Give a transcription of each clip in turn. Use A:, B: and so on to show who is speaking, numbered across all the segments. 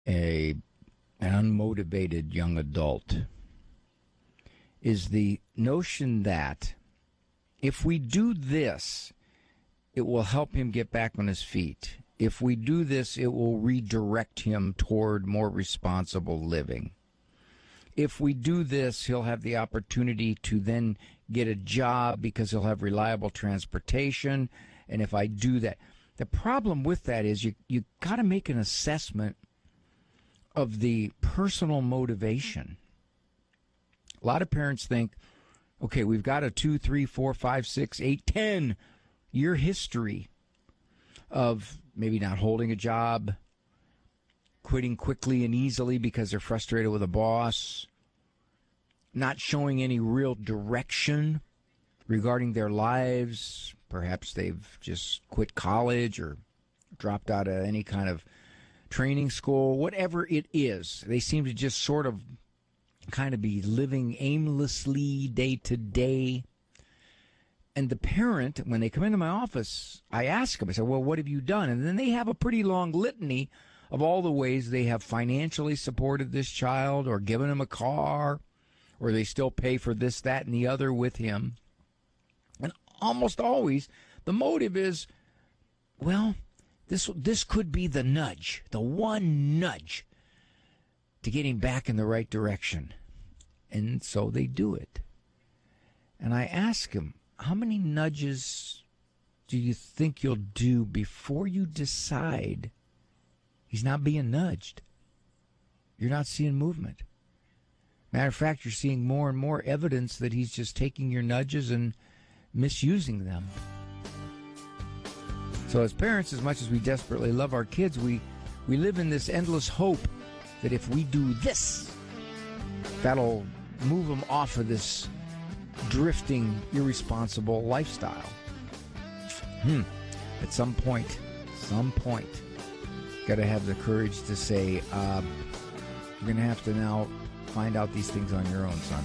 A: an unmotivated young adult is the notion that if we do this, it will help him get back on his feet. If we do this, it will redirect him toward more responsible living. If we do this, he'll have the opportunity to then get a job because he'll have reliable transportation. And if I do that, the problem with that is you got to make an assessment of the personal motivation. A lot of parents think, okay, we've got a 2, 3, 4, 5, 6, 8, 10 year history of maybe not holding a job, quitting quickly and easily because they're frustrated with a boss, not showing any real direction regarding their lives. Perhaps they've just quit college or dropped out of any kind of training school, whatever it is. They seem to just sort of kind of be living aimlessly day to day. And the parent, when they come into my office, I ask them, I say, well, what have you done? And then they have a pretty long litany of all the ways they have financially supported this child or given him a car, or they still pay for this, that, and the other with him. And almost always the motive is, well, this could be the nudge, the one nudge to get him back in the right direction. And so they do it. And I ask him, how many nudges do you think you'll do before you decide he's not being nudged? You're not seeing movement. Matter of fact, you're seeing more and more evidence that he's just taking your nudges and misusing them. So as parents, as much as we desperately love our kids, we live in this endless hope that if we do this, that'll move them off of this drifting, irresponsible lifestyle. At some point, got to have the courage to say, you're going to have to now find out these things on your own, son.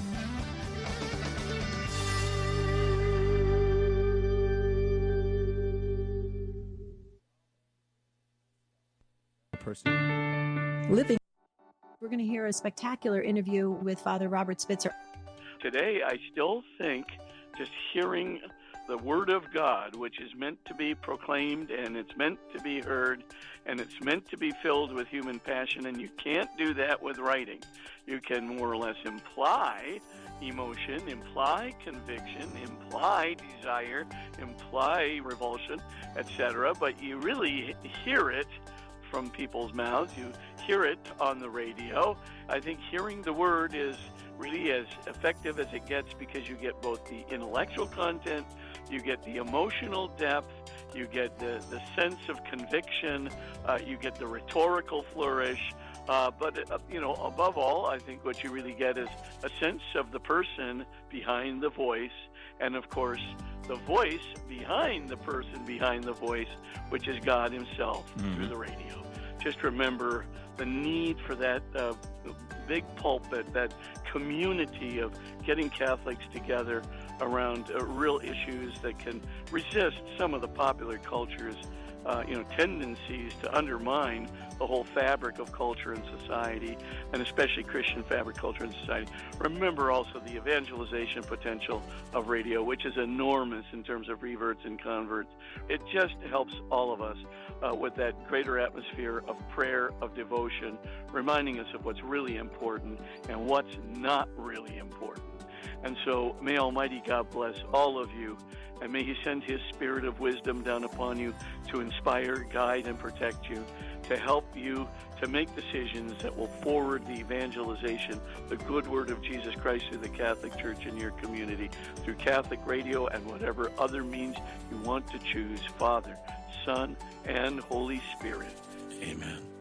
B: Living. We're going to hear a spectacular interview with Father Robert Spitzer.
C: Today, I still think just hearing the Word of God, which is meant to be proclaimed, and it's meant to be heard, and it's meant to be filled with human passion, and you can't do that with writing. You can more or less imply emotion, imply conviction, imply desire, imply revulsion, etc., but you really hear it from people's mouths. You hear it on the radio. I think hearing the Word is really as effective as it gets because you get both the intellectual content, you get the emotional depth, you get the sense of conviction, you get the rhetorical flourish, but above all, I think what you really get is a sense of the person behind the voice, and of course, the voice behind the person behind the voice, which is God Himself through the radio. Just remember the need for that big pulpit, that community of getting Catholics together around real issues that can resist some of the popular culture's tendencies to undermine the whole fabric of culture and society, and especially Christian fabric, culture, and society. Remember also the evangelization potential of radio, which is enormous in terms of reverts and converts. It just helps all of us with that greater atmosphere of prayer, of devotion, reminding us of what's really important and what's not really important. And so may Almighty God bless all of you, and may He send His spirit of wisdom down upon you to inspire, guide, and protect you, to help you to make decisions that will forward the evangelization, the good word of Jesus Christ through the Catholic Church in your community, through Catholic radio and whatever other means you want to choose. Father, Son, and Holy Spirit. Amen.